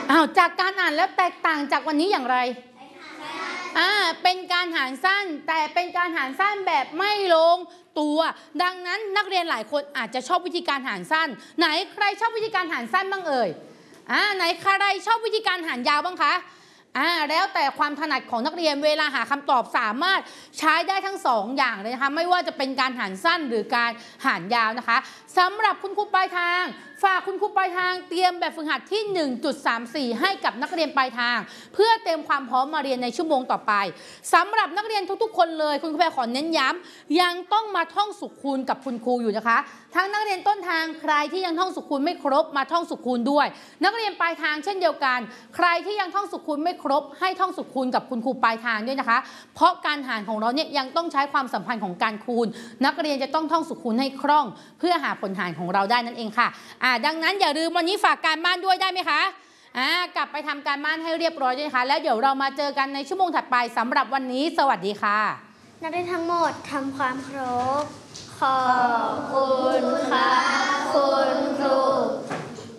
จากการอ่านแล้วแตกต่างจากวันนี้อย่างไรเป็นการหารสั้นแต่เป็นการหารสั้นแบบไม่ลงตัวดังนั้นนักเรียนหลายคนอาจจะชอบวิธีการหารสั้นไหนใครชอบวิธีการหารสั้นบ้างเอ่ยไหนใครชอบวิธีการหารยาวบ้างคะแล้วแต่ความถนัดของนักเรียนเวลาหาคำตอบสามารถใช้ได้ทั้ง2อย่างเลยนะคะไม่ว่าจะเป็นการหารสั้นหรือการหารยาวนะคะสำหรับคุณครูปลายทางฝากคุณครูปลายทางเตรียมแบบฝึกหัดที่ 1.34 ให้กับนักเรียนปลายทางเพื่อเตรียมความพร้อมมาเรียนในชั่วโมงต่อไปสำหรับนักเรียนทุกๆคนเลยคุณครูขอเน้นย้ำยังต้องมาท่องสุขคูณกับคุณครูอยู่นะคะทั้งนักเรียนต้นทางใครที่ยังท่องสุขคูณไม่ครบมาท่องสุขคูณด้วยนักเรียนปลายทางเช่นเดียวกันใครที่ยังท่องสุขคูณไม่ครบให้ท่องสุขคูณกับคุณครูปลายทางด้วยนะคะเพราะการหารของเราเนี่ยยังต้องใช้ความสัมพันธ์ของการคูณนักเรียนจะต้องท่องสุขคูณให้คล่องเพื่อหาผลหารของเราได้นั่นเองค่ะดังนั้นอย่าลืมวันนี้ฝากการบ้านด้วยได้ไหมคะกลับไปทำการบ้านให้เรียบร้อยด้วยนะคะแล้วเดี๋ยวเรามาเจอกันในชั่วโมงถัดไปสำหรับวันนี้สวัสดีค่ะนักเรียนทั้งหมดทำความเคารพขอบคุณค่ะคุณ